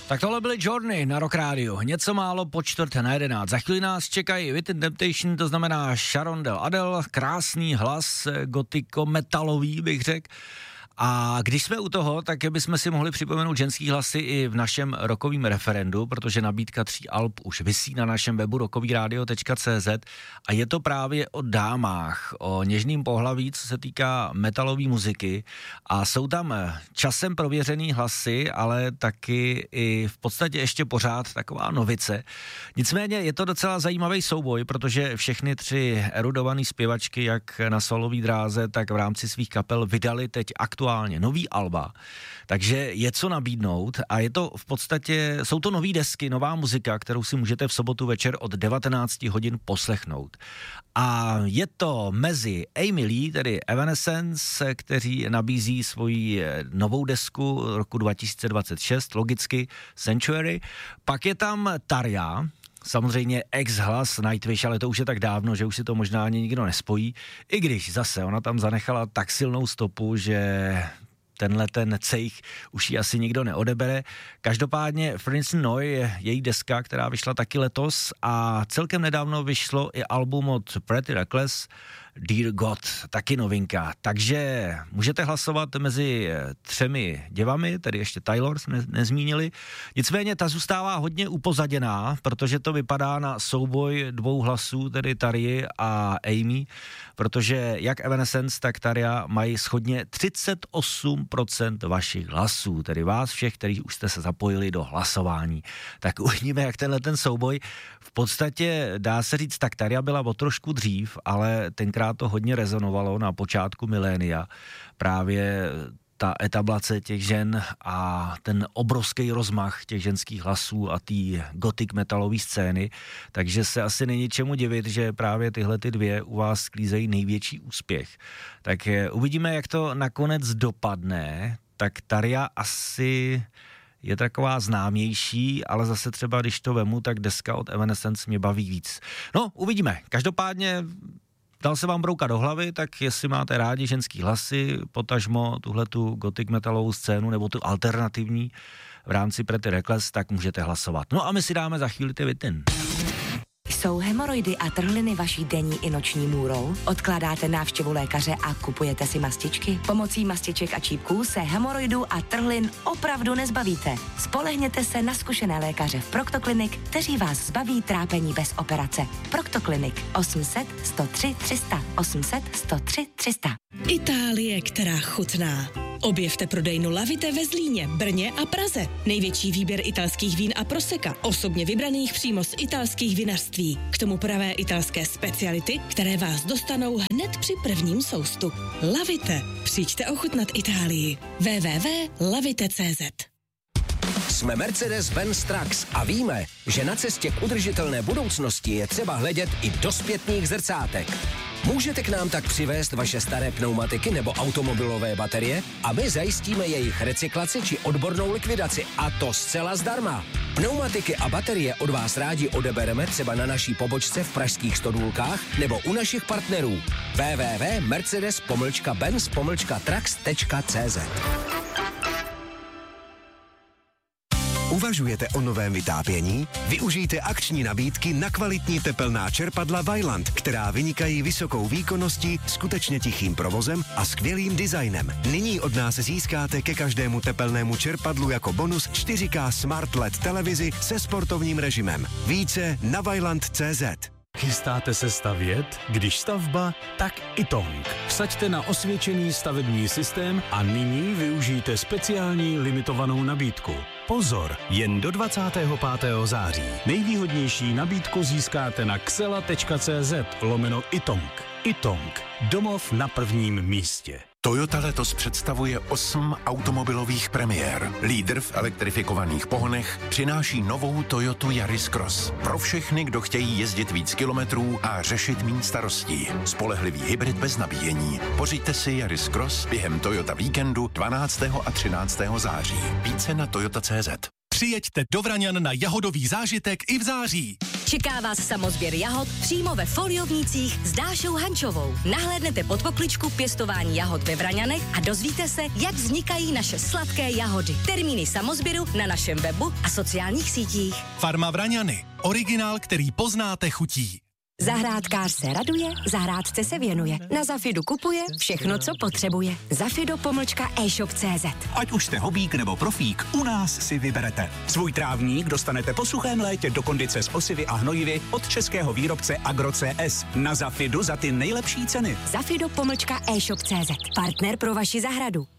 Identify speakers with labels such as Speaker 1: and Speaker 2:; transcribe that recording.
Speaker 1: Tak tohle byly Journey na Rock Radio. Něco málo po 10:45. Za chvíli nás čekají Within Temptation, to znamená Sharon Del Adel, krásný hlas, gotiko-metalový bych řekl. A když jsme u toho, tak bychom si mohli připomenout ženský hlasy i v našem rockovým referendu, protože nabídka 3 alb už visí na našem webu rockovyradio.cz a je to právě o dámách, o něžným pohlaví, co se týká metalové muziky a jsou tam časem prověřený hlasy, ale taky i v podstatě ještě pořád taková novice. Nicméně je to docela zajímavý souboj, protože všechny 3 erudované zpěvačky, jak na solový dráze, tak v rámci svých kapel vydali teď aktuálně nový alba, takže je co nabídnout a je to v podstatě, jsou to nový desky, nová muzika, kterou si můžete v sobotu večer od 19 hodin poslechnout. A je to mezi Amy Lee, tedy Evanescence, kteří nabízí svoji novou desku roku 2026, logicky Sanctuary, pak je tam Tarja, samozřejmě ex-hlas Nightwish, ale to už je tak dávno, že už si to možná ani nikdo nespojí, i když zase ona tam zanechala tak silnou stopu, že ten cejch už ji asi nikdo neodebere. Každopádně Prince Noy je její deska, která vyšla taky letos a celkem nedávno vyšlo i album od Pretty Reckless, Dear God, taky novinka. Takže můžete hlasovat mezi 3 děvami, tedy ještě Taylor jsme nezmínili. Nicméně ta zůstává hodně upozaděná, protože to vypadá na souboj 2 hlasů, tedy Tarji a Amy, protože jak Evanescence, tak Tarja mají shodně 38% vašich hlasů, tedy vás všech, kteří už jste se zapojili do hlasování. Tak uvidíme, jak ten souboj. V podstatě dá se říct, tak Tarja byla o trošku dřív, ale tenkrát to hodně rezonovalo na počátku milénia. Právě ta etablace těch žen a ten obrovský rozmach těch ženských hlasů a té gothic metalové scény, takže se asi není čemu divit, že právě tyhle 2 u vás sklízejí největší úspěch. Tak uvidíme, jak to nakonec dopadne. Tak Tarja asi je taková známější, ale zase třeba, když to vemu, tak deska od Evanescence mě baví víc. No, uvidíme. Každopádně dal se vám brouka do hlavy, tak jestli máte rádi ženský hlasy, potažmo tuhletu gothic metalovou scénu nebo tu alternativní v rámci Pretty Reckless, tak můžete hlasovat. No a my si dáme za chvíli ty Within.
Speaker 2: Jsou hemoroidy a trhliny vaší denní i noční můrou? Odkládáte návštěvu lékaře a kupujete si mastičky? Pomocí mastiček a čípků se hemoroidů a trhlin opravdu nezbavíte. Spolehněte se na zkušené lékaře v Proctoclinic, kteří vás zbaví trápení bez operace. Proctoclinic 800 103 300 800 103 300.
Speaker 3: Itálie, která chutná. Objevte prodejnu Lavite ve Zlíně, Brně a Praze. Největší výběr italských vín a proseka, osobně vybraných přímo z italských vinařství. K tomu pravé italské speciality, které vás dostanou hned při prvním soustu. Lavite. Přijďte ochutnat Itálii. www.lavite.cz.
Speaker 4: Jsme Mercedes-Benz Trucks a víme, že na cestě k udržitelné budoucnosti je třeba hledět i do zpětných zrcátek. Můžete k nám tak přivést vaše staré pneumatiky nebo automobilové baterie a my zajistíme jejich recyklaci či odbornou likvidaci, a to zcela zdarma. Pneumatiky a baterie od vás rádi odebereme třeba na naší pobočce v pražských Stodůlkách nebo u našich partnerů. www.mercedes-benz-trucks.cz.
Speaker 5: Uvažujete o novém vytápění? Využijte akční nabídky na kvalitní tepelná čerpadla Vaillant, která vynikají vysokou výkonností, skutečně tichým provozem a skvělým designem. Nyní od nás získáte ke každému tepelnému čerpadlu jako bonus 4K Smart LED televizi se sportovním režimem. Více na vaillant.cz.
Speaker 6: Chystáte se stavět? Když stavba, tak Itong. Vsaďte na osvědčený stavební systém a nyní využijte speciální limitovanou nabídku. Pozor, jen do 25. září. Nejvýhodnější nabídku získáte na xela.cz/Itong. Itong. Domov na prvním místě.
Speaker 7: Toyota letos představuje 8 automobilových premiér. Lídr v elektrifikovaných pohonech přináší novou Toyotu Yaris Cross. Pro všechny, kdo chtějí jezdit víc kilometrů a řešit méně starostí. Spolehlivý hybrid bez nabíjení. Pořiďte si Yaris Cross během Toyota víkendu 12. a 13. září. Více na toyota.cz.
Speaker 8: Přijeďte do Vraňan na jahodový zážitek i v září.
Speaker 9: Čeká vás samozběr jahod přímo ve Foliovnících s Dášou Hančovou. Nahlédnete pod pokličku pěstování jahod ve Vraňanech a dozvíte se, jak vznikají naše sladké jahody. Termíny samozběru na našem webu a sociálních sítích.
Speaker 8: Farma Vraňany. Originál, který poznáte chutí.
Speaker 2: Zahrádkář se raduje, zahrádce se věnuje. Na Zafidu kupuje všechno, co potřebuje. Zafido-e-shop.cz.
Speaker 10: Ať už jste hobík nebo profík, u nás si vyberete. Svůj trávník dostanete po suchém létě do kondice s osivy a hnojivy od českého výrobce Agro-CS. Na Zafidu za ty nejlepší ceny.
Speaker 2: Zafido-e-shop.cz. Partner pro vaši zahradu.